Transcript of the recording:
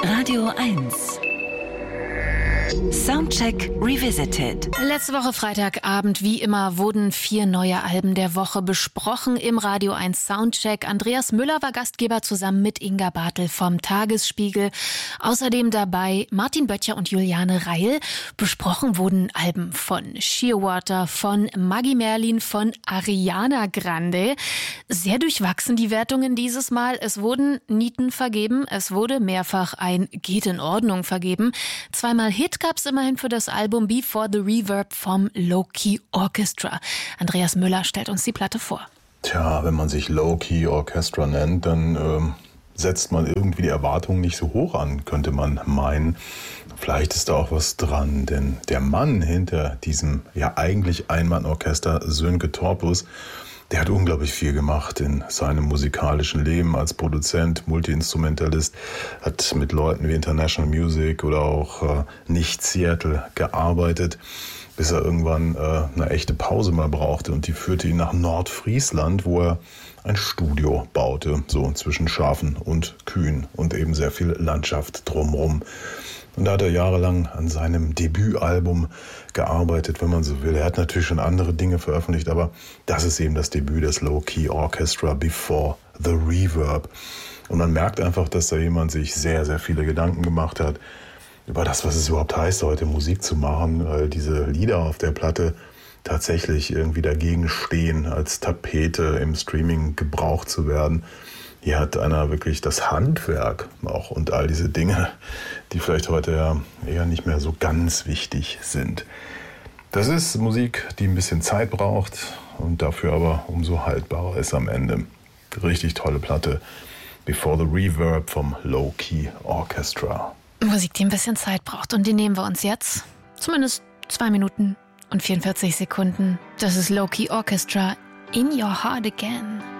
Radio 1. Soundcheck Revisited. Letzte Woche Freitagabend, wie immer, wurden 4 neue Alben der Woche besprochen im Radio 1 Soundcheck. Andreas Müller war Gastgeber zusammen mit Inga Bartel vom Tagesspiegel. Außerdem dabei Martin Böttcher und Juliane Reil. Besprochen wurden Alben von Shearwater, von Maggie Merlin, von Ariana Grande. Sehr durchwachsen die Wertungen dieses Mal. Es wurden Nieten vergeben, es wurde mehrfach ein Geht in Ordnung vergeben. 2-mal Hit gab es immerhin für das Album Before the Reverb vom Low Key Orchestra. Andreas Müller stellt uns die Platte vor. Tja, wenn man sich Low Key Orchestra nennt, dann setzt man irgendwie die Erwartungen nicht so hoch an, könnte man meinen. Vielleicht ist da auch was dran, denn der Mann hinter diesem ja eigentlich Einmannorchester, Sönke Torpus, der hat unglaublich viel gemacht in seinem musikalischen Leben als Produzent, Multi-Instrumentalist, hat mit Leuten wie International Music oder auch Nicht Seattle gearbeitet, bis er irgendwann eine echte Pause mal brauchte und die führte ihn nach Nordfriesland, wo er ein Studio baute, so zwischen Schafen und Kühen und eben sehr viel Landschaft drumherum. Und da hat er jahrelang an seinem Debütalbum gearbeitet, wenn man so will. Er hat natürlich schon andere Dinge veröffentlicht, aber das ist eben das Debüt des Low Key Orchestra Before the Reverb. Und man merkt einfach, dass da jemand sich sehr, sehr viele Gedanken gemacht hat über das, was es überhaupt heißt, heute Musik zu machen, weil diese Lieder auf der Platte tatsächlich irgendwie dagegen stehen, als Tapete im Streaming gebraucht zu werden. Hier hat einer wirklich das Handwerk auch und all diese Dinge, die vielleicht heute ja eher nicht mehr so ganz wichtig sind. Das ist Musik, die ein bisschen Zeit braucht und dafür aber umso haltbarer ist am Ende. Richtig tolle Platte. Before the Reverb vom Low Key Orchestra. Musik, die ein bisschen Zeit braucht, und die nehmen wir uns jetzt. Zumindest 2 Minuten und 44 Sekunden. Das ist Low Key Orchestra, In Your Heart Again.